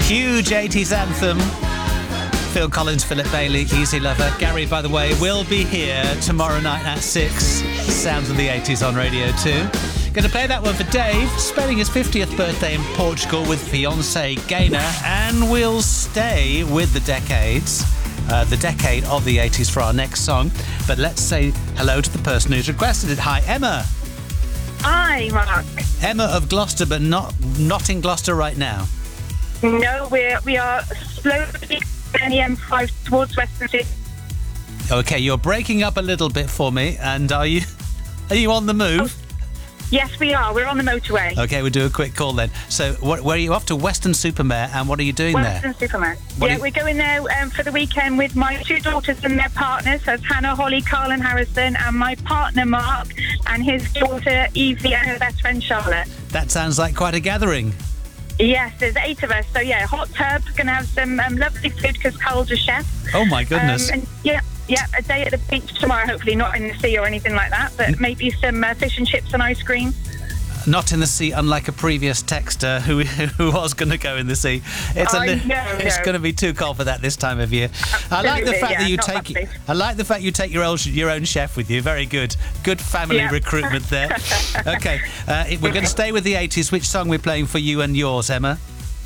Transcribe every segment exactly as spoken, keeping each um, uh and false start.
Huge eighties anthem. Phil Collins, Philip Bailey, Easy Lover. Gary, by the way, will be here tomorrow night at six. Sounds of the eighties on Radio two. Going to play that one for Dave, spending his fiftieth birthday in Portugal with fiancée Gaynor, and we'll stay with the decades, uh, the decade of the eighties for our next song. But let's say hello to the person who's requested it. Hi, Emma. Hi, Mark. Emma of Gloucester, but not not in Gloucester right now. No, we're, we are slowly on the M five towards Western City. Okay, you're breaking up a little bit for me, and are you are you on the move? Oh, yes, we are. We're on the motorway. Okay, we'll do a quick call then. So, what, where are you off to? Weston-super-Mare, and what are you doing Western there? Supermare. What Yeah, are you- we're going there um, for the weekend with my two daughters and their partners. So it's Hannah, Holly, Carl and Harrison, and my partner Mark and his daughter Evie and her best friend Charlotte. That sounds like quite a gathering. Yes, there's eight of us. So yeah, hot tub. Gonna have some um, lovely food because Carl's a chef. Oh my goodness. Um, and yeah, yeah, a day at the beach tomorrow. Hopefully not in the sea or anything like that, but maybe some uh, fish and chips and ice cream. Not in the sea, unlike a previous texter who who was going to go in the sea. It's a I li- know, it's no. going to be too cold for that this time of year. I like the Absolutely, fact yeah, that you not take fussy. I like the fact you take your own your own chef with you. Very good, good family Yeah. recruitment there. Okay, uh, we're going to stay with the eighties. Which song we're playing for you and yours, Emma?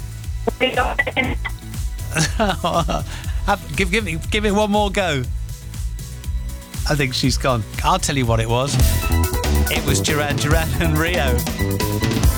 Have, give give it give it one more go. I think she's gone. I'll tell you what it was. It was Duran Duran and Rio.